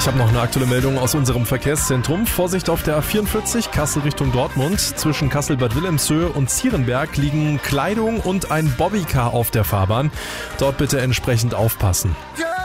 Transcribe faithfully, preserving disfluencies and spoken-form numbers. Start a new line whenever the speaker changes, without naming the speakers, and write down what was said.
Ich habe noch eine aktuelle Meldung aus unserem Verkehrszentrum. Vorsicht auf der A vierundvierzig, Kassel Richtung Dortmund. Zwischen Kassel-Bad Wilhelmshöhe und Zierenberg liegen Kleidung und ein Bobbycar auf der Fahrbahn. Dort bitte entsprechend aufpassen.
Ja!